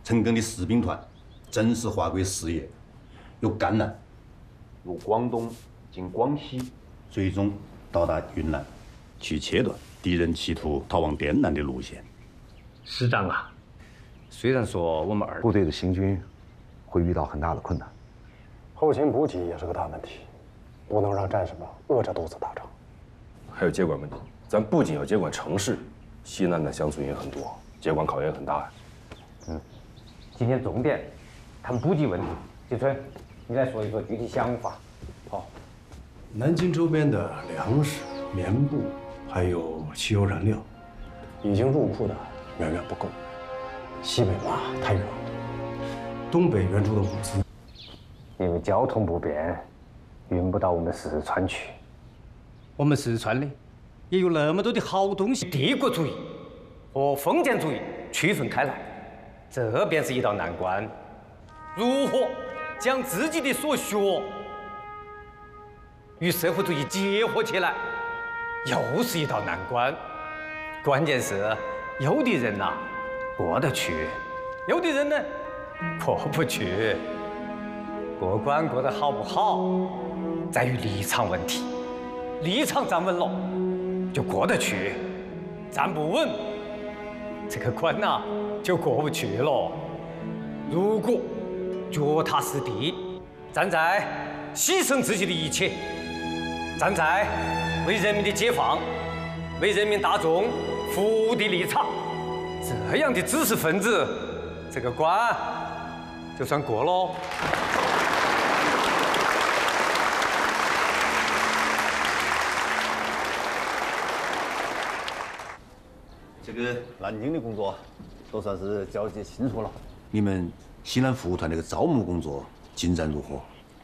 陈赓的士兵团正式划归事业，由甘南由广东经广西， 最终到达云南，去切断敌人企图逃往滇南的路线。 师长啊，虽然说我们部队的行军会遇到很大的困难， 后勤补给也是个大问题，不能让战士们饿着肚子打仗。 还有接管问题，咱不仅要接管城市，西南的乡村也很多，接管考验很大呀。 今天重点谈补给问题。季春，你来说一说具体想法。 好，南京周边的粮食、棉布还有汽油燃料，已经入库的远远不够。西北嘛太远了，东北援助的物资， 因为交通不便，运不到我们四川去。我们四川的也有那么多的好东西，帝国主义和封建主义区分开来，这便是一道难关。如何将自己的所学与社会主义结合起来，又是一道难关。关键是有的人呐过得去，有的人呢过不去。过关过得好不好，在于立场问题。立场站稳了，就过得去；站不稳，这个关呐就过不去了。如果脚踏实地，站在牺牲自己的一切，站在为人民的解放、为人民大众服务的立场，这样的知识分子，这个关就算过喽。 这个南京的工作都算是交接清楚了。你们西南服务团那个招募工作进展如何？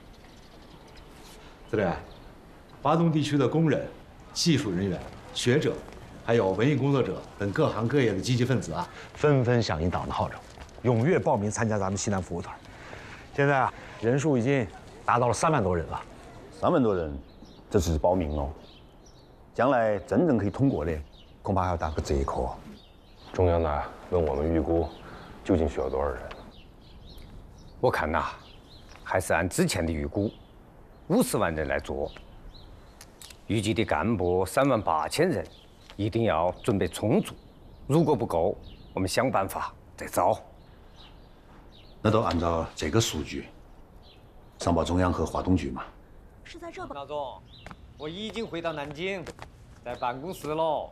司令，华东地区的工人、技术人员、学者，还有文艺工作者等各行各业的积极分子啊， 纷纷响应党的号召，踊跃报名参加咱们西南服务团。现在啊，人数已经达到了3万多人了。 3万多人，这只是报名哦。将来真正可以通过的，恐怕还要打个折扣啊。 中央呢问我们预估究竟需要多少人？ 我看呐，还是按之前的预估，50万人来做。预计的干部38000人，一定要准备充足。如果不够，我们想办法再招。 那都按照这个数据上报中央和华东局嘛。 是在这吧？ 老总，我已经回到南京，在办公室喽。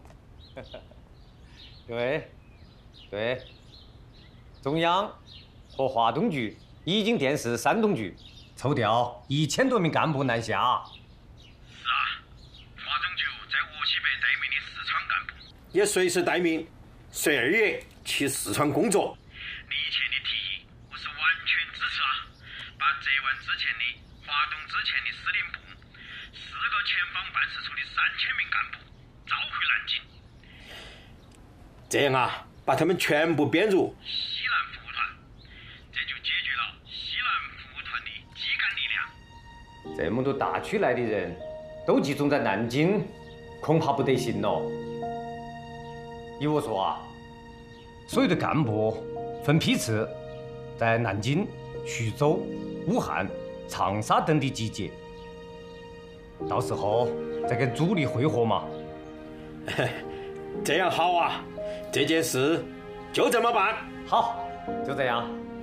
对，中央和华东局已经电示山东局抽调1000多名干部南下。 是啊，华中局在鄂西北待命的四川干部也随时待命，随2月去四川工作。 你以前的提议，我是完全支持啊！把浙皖之前的、华东之前的司令部4个前方办事处的3000名干部召回南京。 这样啊，把他们全部编入西南服务团，这就解决了西南服务团的基干力量。 这么多大区来的人都集中在南京，恐怕不得行了。依我说啊，所有的干部分批次在南京、徐州、武汉、长沙等地集结，到时候再跟主力会合嘛。 这样好啊，这件事就这么办。 好，就这样。